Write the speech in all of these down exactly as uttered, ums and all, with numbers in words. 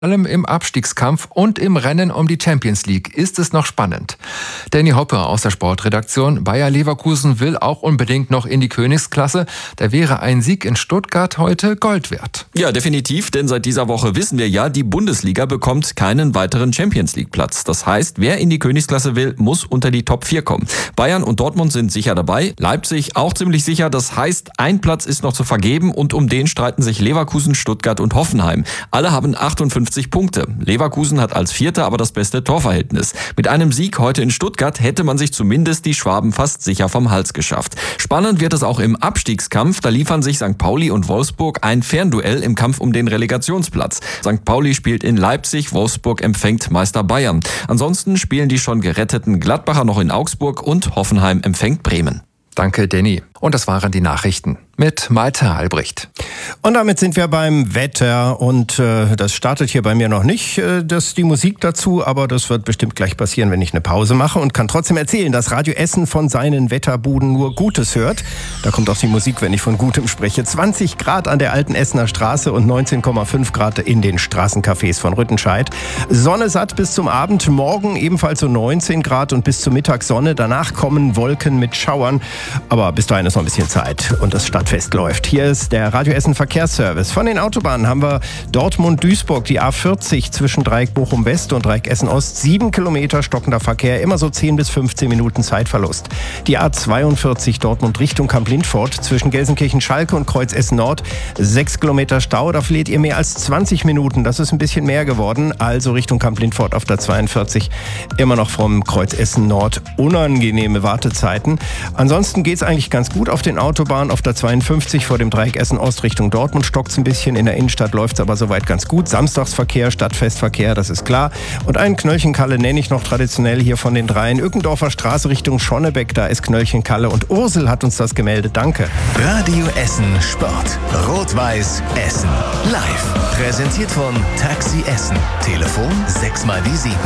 allem im Abstiegskampf und im Rennen um die Champions League ist es noch spannend. Danny Hoppe aus der Sportredaktion. Bayer Leverkusen will auch unbedingt noch in die Königsklasse. Da wäre ein Sieg in Stuttgart heute Gold wert. Ja, definitiv, denn seit dieser Woche wissen wir ja, die Bundesliga bekommt keinen weiteren Champions League Platz. Das heißt, wer in die Königsklasse will, muss unter die Top vier kommen. Bayern und Dortmund sind sicher dabei, Leipzig auch ziemlich sicher. Das heißt, ein Platz ist noch zu vergeben und um den streiten sich Leverkusen, Stuttgart und Hoffenheim. Alle haben achtundfünfzig Punkte. Leverkusen hat als Vierter aber das beste Torverhältnis. Mit einem Sieg heute in Stuttgart hätte man sich zumindest die Schwaben fast sicher vom Hals geschafft. Spannend wird es auch im Abstiegskampf. Da liefern sich Sankt Pauli und Wolfsburg ein Fernduell im Kampf um den Relegationsplatz. Sankt Pauli spielt in Leipzig, Wolfsburg empfängt Meister Bayern. Ansonsten spielen die schon geretteten Gladbacher noch in Augsburg und Hoffenheim empfängt Bremen. Danke, Danny. Und das waren die Nachrichten mit Malte Albrecht. Und damit sind wir beim Wetter und äh, das startet hier bei mir noch nicht, äh, das die Musik dazu, aber das wird bestimmt gleich passieren, wenn ich eine Pause mache und kann trotzdem erzählen, dass Radio Essen von seinen Wetterbuden nur Gutes hört. Da kommt auch die Musik, wenn ich von Gutem spreche. zwanzig Grad an der alten Essener Straße und neunzehn Komma fünf Grad in den Straßencafés von Rüttenscheid. Sonne satt bis zum Abend, morgen ebenfalls so neunzehn Grad und bis zum Mittag Sonne. Danach kommen Wolken mit Schauern, aber bis dahin ist noch ein bisschen Zeit und das Stadtfest läuft. Hier ist der Radio Essen Verkehrsservice. Von den Autobahnen haben wir Dortmund-Duisburg, die A vierzig zwischen Dreieck Bochum-West und Dreieck Essen-Ost. Sieben Kilometer stockender Verkehr, immer so zehn bis fünfzehn Minuten Zeitverlust. Die A zweiundvierzig Dortmund Richtung Kamp-Lindfort zwischen Gelsenkirchen-Schalke und Kreuz Essen-Nord. Sechs Kilometer Stau, da verliert ihr mehr als zwanzig Minuten. Das ist ein bisschen mehr geworden. Also Richtung Kamp-Lindfort auf der zweiundvierzig. Immer noch vom Kreuz Essen-Nord unangenehme Wartezeiten. Ansonsten geht es eigentlich ganz gut auf den Autobahnen. Auf der zweiundfünfzig vor dem Dreieck Essen-Ost Richtung Dortmund stockt es ein bisschen. In der Innenstadt läuft es aber soweit ganz gut. Samstagsverkehr, Stadtfestverkehr, das ist klar. Und einen Knöllchenkalle nenne ich noch traditionell hier von den dreien. Ückendorfer Straße Richtung Schonnebeck, da ist Knöllchenkalle. Und Ursel hat uns das gemeldet. Danke. Radio Essen Sport. Rot-Weiß Essen. Live. Präsentiert von Taxi Essen. Telefon sechs mal die sieben.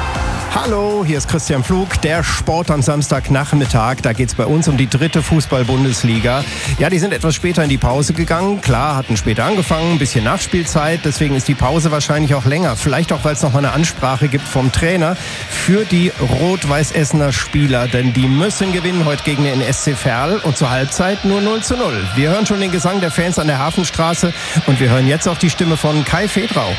Hallo, hier ist Christian Pflug, der Sport am Samstagnachmittag. Da geht's bei uns um die dritte Fußball-Bundesliga. Ja, die sind etwas später in die Pause gegangen. Klar, hatten später angefangen, ein bisschen Nachspielzeit. Deswegen ist die Pause wahrscheinlich auch länger. Vielleicht auch, weil es noch mal eine Ansprache gibt vom Trainer für die Rot-Weiß-Essener Spieler. Denn die müssen gewinnen heute gegen den S C Verl und zur Halbzeit nur null zu null. Wir hören schon den Gesang der Fans an der Hafenstraße und wir hören jetzt auch die Stimme von Kai Fedrau.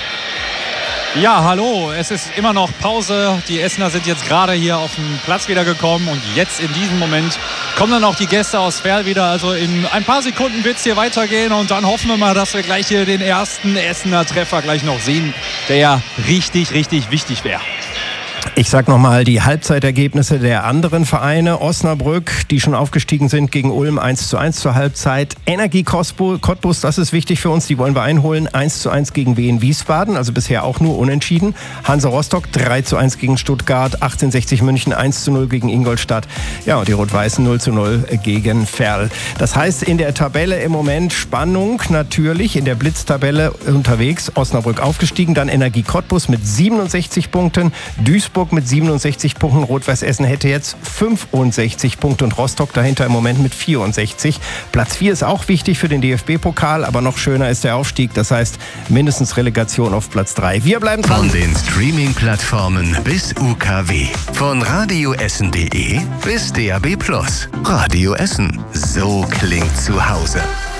Ja, hallo, es ist immer noch Pause. Die Essener sind jetzt gerade hier auf den Platz wieder gekommen und jetzt in diesem Moment kommen dann auch die Gäste aus Verl wieder. Also in ein paar Sekunden wird es hier weitergehen und dann hoffen wir mal, dass wir gleich hier den ersten Essener Treffer gleich noch sehen, der ja richtig, richtig wichtig wäre. Ich sag nochmal die Halbzeitergebnisse der anderen Vereine. Osnabrück, die schon aufgestiegen sind, gegen Ulm eins zu eins zur Halbzeit. Energie Cottbus, das ist wichtig für uns, die wollen wir einholen. eins zu eins gegen Wien Wiesbaden, also bisher auch nur unentschieden. Hansa Rostock drei zu eins gegen Stuttgart. achtzehnhundertsechzig München eins zu null gegen Ingolstadt. Ja, und die Rot-Weißen null zu null gegen Verl. Das heißt, in der Tabelle im Moment Spannung natürlich. In der Blitztabelle unterwegs. Osnabrück aufgestiegen, dann Energie Cottbus mit siebenundsechzig Punkten. Duisburg mit siebenundsechzig Punkten. Rot-Weiß Essen hätte jetzt fünfundsechzig Punkte und Rostock dahinter im Moment mit vierundsechzig. Platz vier ist auch wichtig für den D F B-Pokal, aber noch schöner ist der Aufstieg. Das heißt, mindestens Relegation auf Platz drei. Wir bleiben dran. Von den Streaming-Plattformen bis U K W. Von radioessen punkt de bis D A B plus. Radio Essen. So klingt zu Hause.